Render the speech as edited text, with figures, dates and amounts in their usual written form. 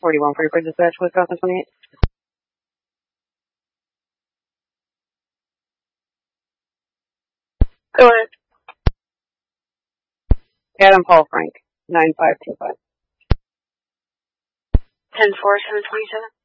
41 for dispatch, Wisconsin 28. Go ahead. Adam Paul Frank, 9525. 10-4-727.